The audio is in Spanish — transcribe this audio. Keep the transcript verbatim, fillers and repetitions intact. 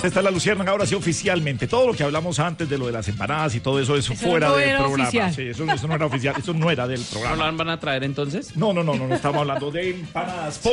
Esta es la Luciérnaga, ahora sí oficialmente. Todo lo que hablamos antes de lo de las empanadas y todo eso, eso, Eso fuera no del era programa. oficial. Sí, eso, eso no era oficial, eso no era del ¿No programa. la van a traer entonces? No, no, no, no, no estamos hablando de empanadas.